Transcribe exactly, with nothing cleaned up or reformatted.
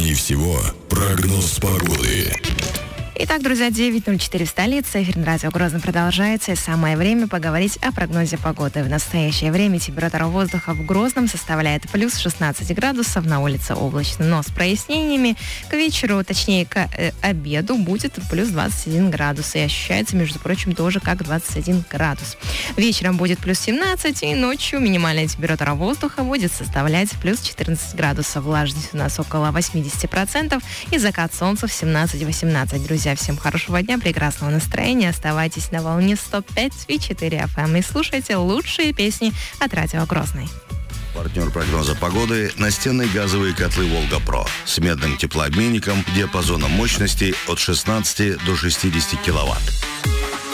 Актуальнее всего прогноз погоды. Итак, друзья, девять ноль четыре в столице. Эфир на радио Грозно продолжается. И самое время поговорить о прогнозе погоды. В настоящее время температура воздуха в Грозном составляет плюс шестнадцать градусов. На улице облачно, но с прояснениями. К вечеру, точнее, к э, обеду будет плюс двадцать один градус. И ощущается, между прочим, тоже как двадцать один градус. Вечером будет плюс семнадцать. И ночью минимальная температура воздуха будет составлять плюс четырнадцать градусов. Влажность у нас около восемьдесят процентов. И закат солнца в семнадцать-восемнадцать. Друзья, всем хорошего дня, прекрасного настроения. Оставайтесь на волне сто пять и четыре эф эм и слушайте лучшие песни от радио Грозный. Партнер прогноза погоды – настенные газовые котлы «Волга-Про» с медным теплообменником, диапазоном мощностей от шестнадцати до шестидесяти киловатт.